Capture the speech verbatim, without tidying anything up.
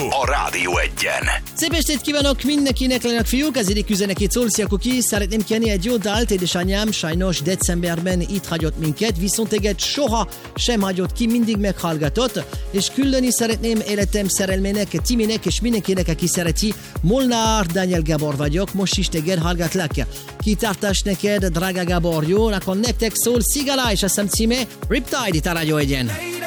a Rádió Egyen. Szép estét kívánok mindenkinek, lányok, fiúk! Az egyik üzenekét szólsz, Jakuki. Szeretném kérni egy jó dalt, édesanyám sajnos decemberben itt hagyott minket, viszont téged soha sem hagyott ki, mindig meghallgatott, és küldeni szeretném életem szerelmének, Timinek és mindenkinek, aki szereti. Molnár Daniel Gábor vagyok, most is téged hallgatlak. Kitartás neked, drága Gábor, jó? Akkor nektek szól Szigala, és a szem címe Riptide itt a Rádió Egyen.